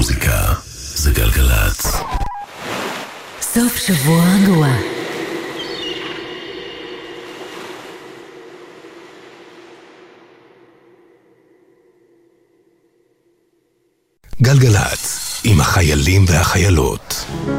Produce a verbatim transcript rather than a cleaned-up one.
מוזיקה זה גלגלת. סוף שבוע רגוע. גלגלת עם החיילים והחיילות.